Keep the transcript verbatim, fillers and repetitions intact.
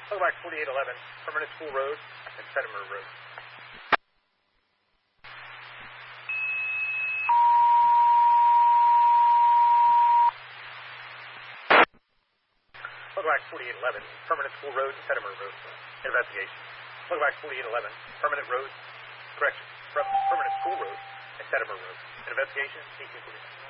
Welcome back, forty-eight eleven, Permanent School Road and Fenimore Road. Welcome back, forty-eight eleven, Permanent School Road and Fenimore Road. Investigation. Welcome back, forty-eight eleven, Permanent Road, correction, from Permanent School Road and Fenimore Road. Investigation, eighteen forty-nine.